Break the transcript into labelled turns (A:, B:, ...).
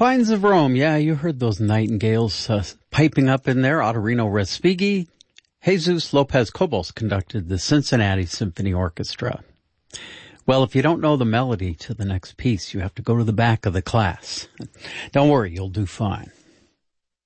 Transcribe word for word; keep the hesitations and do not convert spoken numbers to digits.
A: Pines of Rome, yeah, you heard those nightingales uh, piping up in there. Ottorino Respighi. Jesus Lopez Cobos conducted the Cincinnati Symphony Orchestra. Well, if you don't know the melody to the next piece, you have to go to the back of the class. Don't worry, you'll do fine.